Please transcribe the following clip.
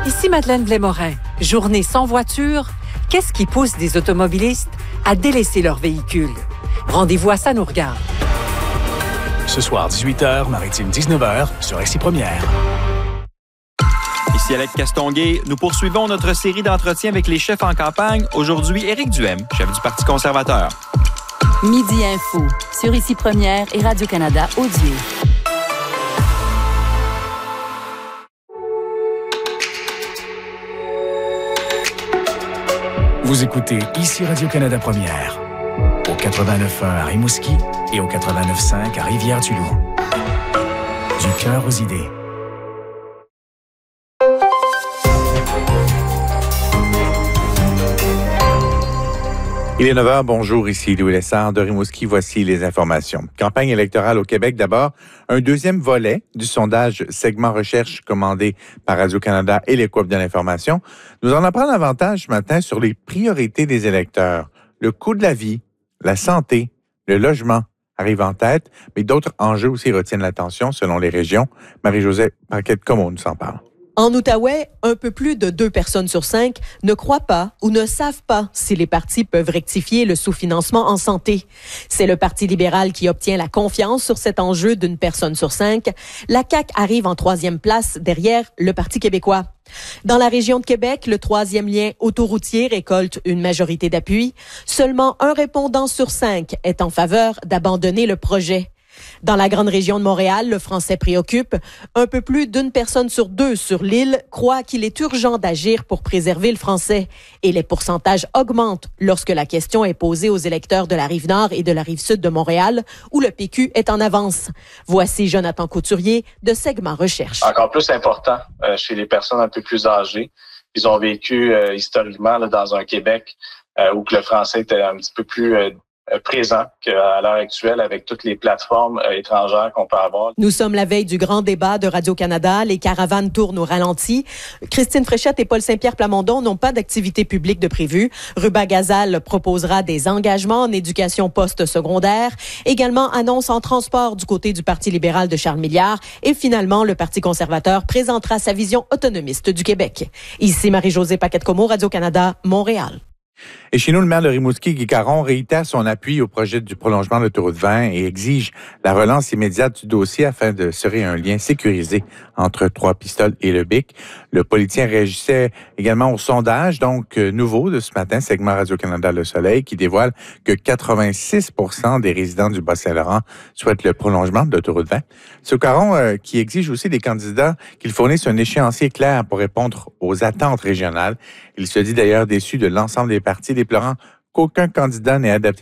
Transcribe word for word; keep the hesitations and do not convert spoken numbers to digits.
Ici Madeleine Blais-Morin. Journée sans voiture, qu'est-ce qui pousse des automobilistes à délaisser leur véhicule? Rendez-vous à Ça nous regarde. Ce soir, dix-huit heures, Maritime dix-neuf heures, sur Ici Première. Ici Alex Castonguay, nous poursuivons notre série d'entretiens avec les chefs en campagne. Aujourd'hui, Éric Duhem, chef du Parti conservateur. Midi Info, sur Ici Première et Radio-Canada Audio. Vous écoutez Ici Radio-Canada Première, au quatre-vingt-neuf point un à Rimouski et au quatre-vingt-neuf point cinq à Rivière-du-Loup. Du cœur aux idées. Il est neuf heures, bonjour, ici Louis Lessard de Rimouski, voici les informations. Campagne électorale au Québec d'abord, un deuxième volet du sondage segment recherche commandé par Radio-Canada et les coop de l'information. Nous en apprenons davantage ce matin sur les priorités des électeurs. Le coût de la vie, la santé, le logement arrivent en tête, mais d'autres enjeux aussi retiennent l'attention selon les régions. Marie-Josée Paquette-Comeau nous en parle. En Outaouais, un peu plus de deux personnes sur cinq ne croient pas ou ne savent pas si les partis peuvent rectifier le sous-financement en santé. C'est le Parti libéral qui obtient la confiance sur cet enjeu d'une personne sur cinq. La C A Q arrive en troisième place derrière le Parti québécois. Dans la région de Québec, le troisième lien autoroutier récolte une majorité d'appui. Seulement un répondant sur cinq est en faveur d'abandonner le projet. Dans la grande région de Montréal, le français préoccupe. Un peu plus d'une personne sur deux sur l'île croit qu'il est urgent d'agir pour préserver le français. Et les pourcentages augmentent lorsque la question est posée aux électeurs de la Rive-Nord et de la Rive-Sud de Montréal, où le P Q est en avance. Voici Jonathan Couturier de Segment Recherche. Encore plus important euh, chez les personnes un peu plus âgées. Ils ont vécu euh, historiquement là, dans un Québec euh, où que le français était un petit peu plus... Euh, présent qu'à l'heure actuelle avec toutes les plateformes euh, étrangères qu'on peut avoir. Nous sommes la veille du grand débat de Radio-Canada. Les caravanes tournent au ralenti. Christine Fréchette et Paul Saint-Pierre Plamondon n'ont pas d'activité publique de prévu. Ruba Gazal proposera des engagements en éducation post-secondaire. Également, annonce en transport du côté du Parti libéral de Charles Milliard. Et finalement, le Parti conservateur présentera sa vision autonomiste du Québec. Ici Marie-Josée Paquette-Comeau, Radio-Canada, Montréal. Et chez nous, le maire de Rimouski, Guy Caron, réitère son appui au projet du prolongement de l'autoroute vingt et exige la relance immédiate du dossier afin de serrer un lien sécurisé entre Trois-Pistoles et le Bic. Le politicien réagissait également au sondage, donc euh, nouveau de ce matin, segment Radio-Canada Le Soleil, qui dévoile que quatre-vingt-six pour cent des résidents du Bas-Saint-Laurent souhaitent le prolongement de l'autoroute vingt. Ce Caron euh, qui exige aussi des candidats qu'ils fournissent un échéancier clair pour répondre aux attentes régionales. Il se dit d'ailleurs déçu de l'ensemble des partis, déplorant qu'aucun candidat n'ait adapté